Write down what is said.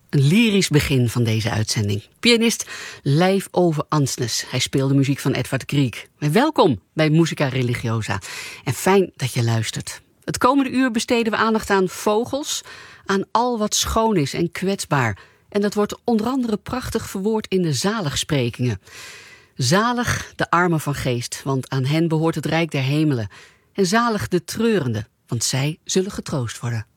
Een lyrisch begin van deze uitzending. Pianist Leif Ove Andsnes. Hij speelde muziek van Edvard Grieg. Welkom bij Musica Religiosa. En fijn dat je luistert. Het komende uur besteden we aandacht aan vogels, aan al wat schoon is en kwetsbaar. En dat wordt onder andere prachtig verwoord in de zaligsprekingen. Zalig de armen van geest, want aan hen behoort het rijk der hemelen. En zalig de treurenden, want zij zullen getroost worden.